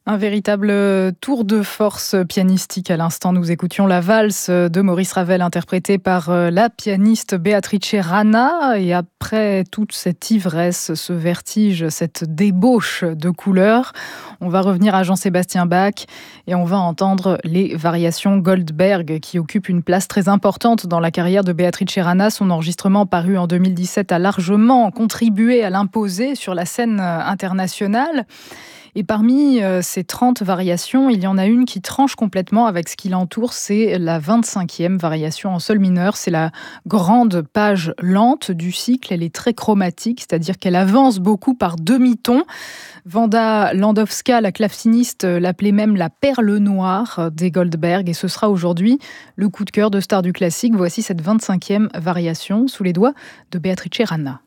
Un véritable tour de force pianistique. À l'instant, nous écoutions la valse de Maurice Ravel interprétée par la pianiste Beatrice Rana. Et après toute cette ivresse, ce vertige, cette débauche de couleurs, on va revenir à Jean-Sébastien Bach et on va entendre les variations Goldberg qui occupent une place très importante dans la carrière de Beatrice Rana. Son enregistrement paru en 2017 a largement contribué à l'imposer sur la scène internationale. Et parmi ces 30 variations, il y en a une qui tranche complètement avec ce qui l'entoure, c'est la 25e variation en sol mineur. C'est la grande page lente du cycle, elle est très chromatique, c'est-à-dire qu'elle avance beaucoup par demi-ton. Wanda Landowska, la claveciniste, l'appelait même la perle noire des Goldberg, et ce sera aujourd'hui le coup de cœur de Stars du classique. Voici cette 25e variation sous les doigts de Beatrice Rana.